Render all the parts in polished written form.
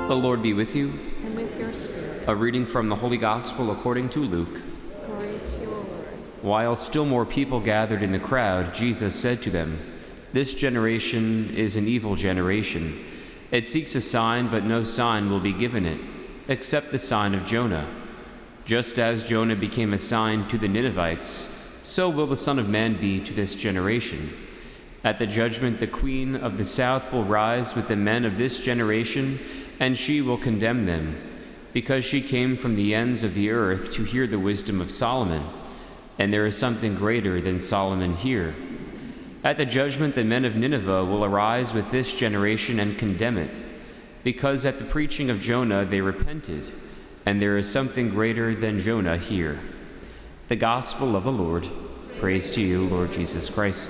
The Lord be with you. And with your spirit. A reading from the Holy Gospel according to Luke. Glory to you, O Lord. While still more people gathered in the crowd, Jesus said to them, "This generation is an evil generation. It seeks a sign, but no sign will be given it, except the sign of Jonah. Just as Jonah became a sign to the Ninevites, so will the Son of Man be to this generation. At the judgment, the queen of the south will rise with the men of this generation, and she will condemn them, because she came from the ends of the earth to hear the wisdom of Solomon. And there is something greater than Solomon here. At the judgment, the men of Nineveh will arise with this generation and condemn it, because at the preaching of Jonah they repented, and there is something greater than Jonah here." The Gospel of the Lord. Praise to you, Lord Jesus Christ.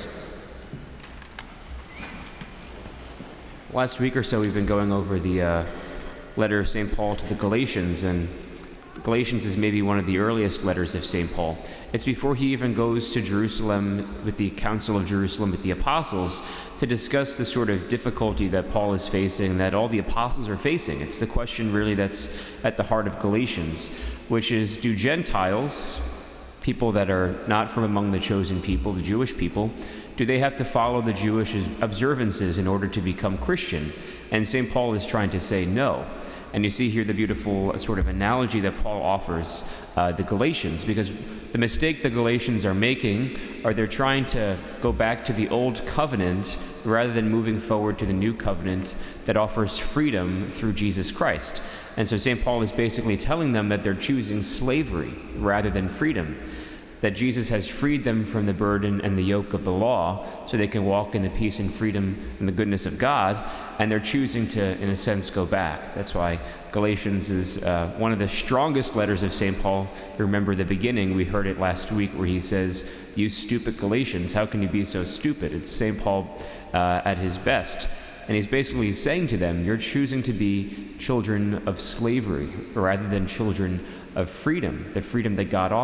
Last week or so we've been going over the letter of St. Paul to the Galatians, and Galatians is maybe one of the earliest letters of St. Paul. It's before he even goes to Jerusalem with the Council of Jerusalem with the apostles to discuss the sort of difficulty that Paul is facing, that all the apostles are facing. It's the question really that's at the heart of Galatians, which is, do Gentiles, people that are not from among the chosen people, the Jewish people, do they have to follow the Jewish observances in order to become Christian? And St. Paul is trying to say no. And you see here the beautiful sort of analogy that Paul offers the Galatians, because the mistake the Galatians are making are they're trying to go back to the old covenant rather than moving forward to the new covenant that offers freedom through Jesus Christ. And so St. Paul is basically telling them that they're choosing slavery rather than freedom, that Jesus has freed them from the burden and the yoke of the law so they can walk in the peace and freedom and the goodness of God, and they're choosing to, in a sense, go back. That's why Galatians is one of the strongest letters of St. Paul. Remember the beginning, we heard it last week, where he says, "You stupid Galatians, how can you be so stupid?" It's St. Paul at his best. And he's basically saying to them, you're choosing to be children of slavery rather than children of freedom, the freedom that God offers.